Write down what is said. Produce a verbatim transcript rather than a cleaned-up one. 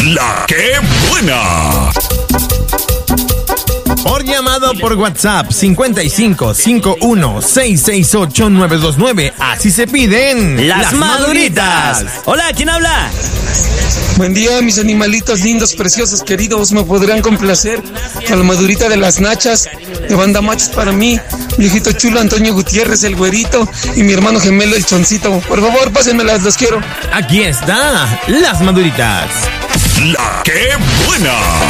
La que buena. Por llamado por WhatsApp cincuenta y cinco cincuenta y uno seiscientos sesenta y ocho nueve dos nueve. Así se piden las, las maduritas. maduritas. Hola, ¿quién habla? Buen día, mis animalitos lindos, preciosos, queridos. Me podrán complacer con la madurita de las nachas de Banda Machos para mí, viejito chulo Antonio Gutiérrez, el güerito, y mi hermano gemelo, el Choncito. Por favor, pásenmelas, los quiero. Aquí está, las maduritas. La que buena.